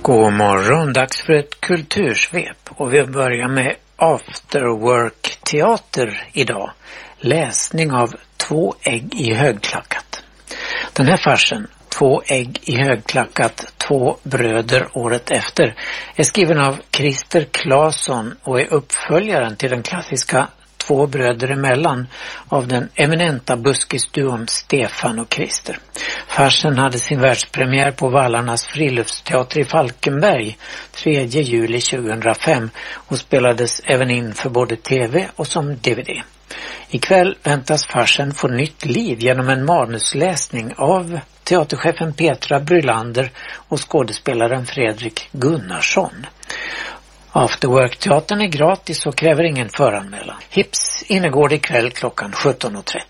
God morgon, dags för ett kultursvep och vi börjar med Afterwork-teater idag. Läsning av 2 ägg i högklackat. Den här farsen, 2 ägg i högklackat, 2 bröder året efter, är skriven av Christer Claesson och är uppföljaren till den klassiska 2 bröder emellan av den eminenta buskisduon Stefan och Christer. Farsen hade sin världspremiär på Vallarnas friluftsteater i Falkenberg 3 juli 2005 och spelades även in för både tv och som DVD. Ikväll väntas farsen få nytt liv genom en manusläsning av teaterchefen Petra Brylander och skådespelaren Fredrik Gunnarsson. Afterwork-teatern är gratis och kräver ingen föranmälan. Hips innegår ikväll klockan 17.30.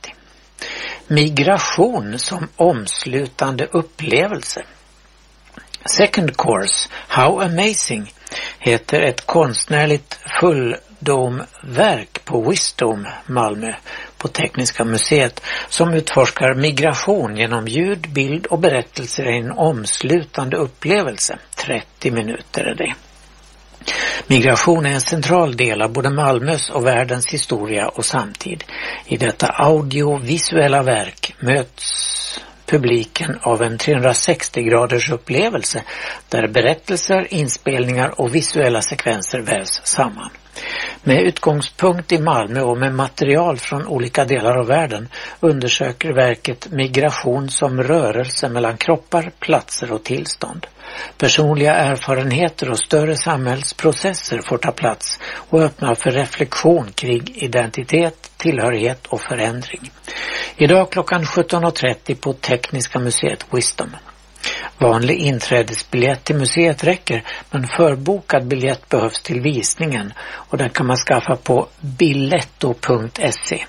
Migration som omslutande upplevelse. Second Course, How Amazing, heter ett konstnärligt fulldomverk på Wisdom, Malmö, på Tekniska museet, som utforskar migration genom ljud, bild och berättelser i en omslutande upplevelse. 30 minuter är det. Migration är en central del av både Malmös och världens historia och samtid. I detta audiovisuella verk möts publiken av en 360-graders upplevelse där berättelser, inspelningar och visuella sekvenser vävs samman. Med utgångspunkt i Malmö och med material från olika delar av världen undersöker verket migration som rörelse mellan kroppar, platser och tillstånd. Personliga erfarenheter och större samhällsprocesser får ta plats och öppna för reflektion kring identitet, tillhörighet och förändring. Idag klockan 17.30 på Tekniska museet Wisdom. Vanlig inträdesbiljett till museet räcker, men förbokad biljett behövs till visningen och den kan man skaffa på biletto.se.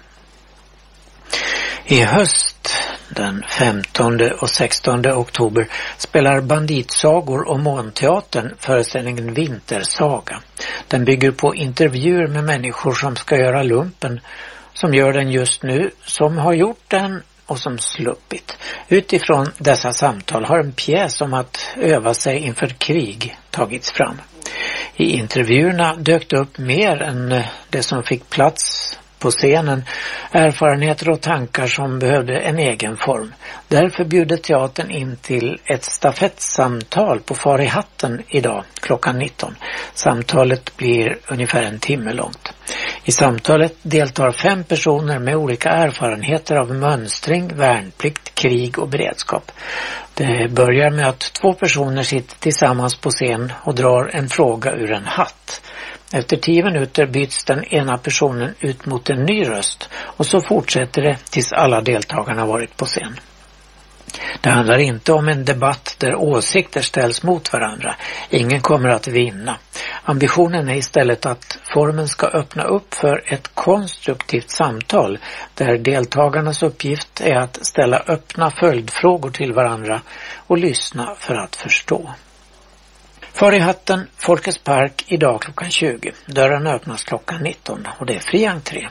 I höst, den 15 och 16 oktober, spelar Banditsagor och Månteatern föreställningen Vintersaga. Den bygger på intervjuer med människor som ska göra lumpen, som gör den just nu, som har gjort den och som sluppit. Utifrån dessa samtal har en pjäs om att öva sig inför krig tagits fram. I intervjuerna dök det upp mer än det som fick plats på scenen, erfarenheter och tankar som behövde en egen form. Därför bjuder teatern in till ett stafettsamtal på Far i hatten idag klockan 19. Samtalet blir ungefär en timme långt. I samtalet deltar 5 personer med olika erfarenheter av mönstring, värnplikt, krig och beredskap. Det börjar med att 2 personer sitter tillsammans på scen och drar en fråga ur en hatt. Efter 10 minuter byts den ena personen ut mot en ny röst och så fortsätter det tills alla deltagarna varit på scen. Det handlar inte om en debatt där åsikter ställs mot varandra. Ingen kommer att vinna. Ambitionen är istället att formen ska öppna upp för ett konstruktivt samtal där deltagarnas uppgift är att ställa öppna följdfrågor till varandra och lyssna för att förstå. Far i hatten, Folkets park, idag klockan 20. Dörren öppnas klockan 19 och det är fri entré.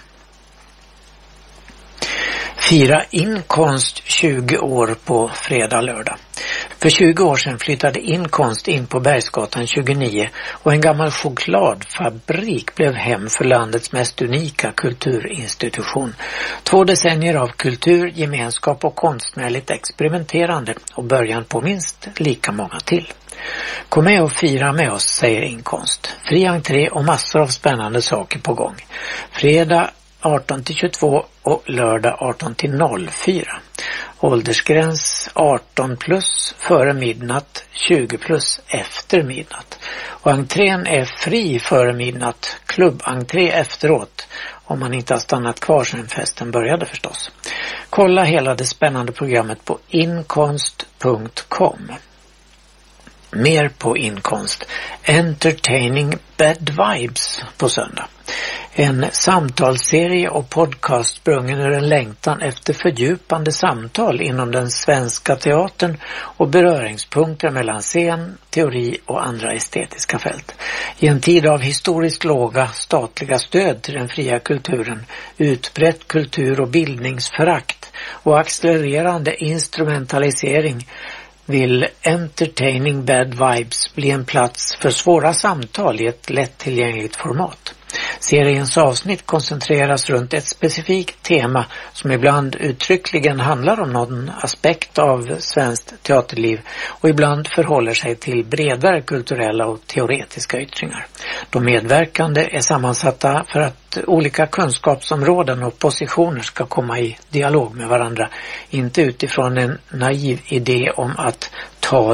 Fira Inkonst 20 år på fredag lördag. För 20 år sedan flyttade Inkonst in på Bergsgatan 29 och en gammal chokladfabrik blev hem för landets mest unika kulturinstitution. 2 decennier av kultur, gemenskap och konstnärligt experimenterande och början på minst lika många till. Kom med och fira med oss, säger Inkonst. Fri entré och massor av spännande saker på gång. Fredag 18-22 och lördag 18-04. Åldersgräns 18 plus före midnatt, 20 plus efter midnatt. Och entrén är fri före midnatt, klubbentré efteråt, om man inte har stannat kvar sedan festen började förstås. Kolla hela det spännande programmet på inkonst.com. Mer på Inkonst. Entertaining Bad Vibes på söndag. En samtalsserie och podcast sprungen ur en längtan efter fördjupande samtal inom den svenska teatern och beröringspunkter mellan scen, teori och andra estetiska fält. I en tid av historiskt låga statliga stöd till den fria kulturen, utbrett kultur- och bildningsförakt och accelererande instrumentalisering vill Entertaining Bad Vibes bli en plats för svåra samtal i ett lättillgängligt format. Seriens avsnitt koncentreras runt ett specifikt tema som ibland uttryckligen handlar om någon aspekt av svenskt teaterliv och ibland förhåller sig till bredare kulturella och teoretiska yttringar. De medverkande är sammansatta för att olika kunskapsområden och positioner ska komma i dialog med varandra, inte utifrån en naiv idé om att ta